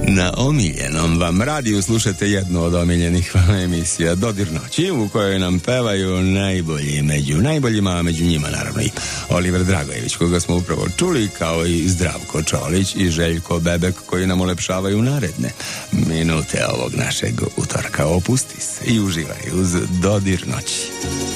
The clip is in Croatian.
Na omiljenom vam radiju slušate jednu od omiljenih vam emisija Dodir noći, u kojoj nam pevaju najbolji među najboljima, a među njima naravno i Oliver Dragojević, koga smo upravo čuli, kao i Zdravko Čolić i Željko Bebek, koji nam ulepšavaju naredne minute ovog našeg utorka. Opusti se i uživaj uz Dodir noći.